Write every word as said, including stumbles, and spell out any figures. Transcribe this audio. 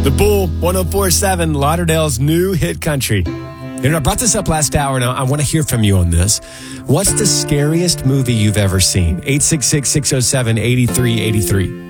The Bull, one oh four point seven, Lauderdale's new hit country. You know, I brought this up last hour, and I want to hear from you on this. What's the scariest movie you've ever seen? eight six six, six oh seven, eight three eight three.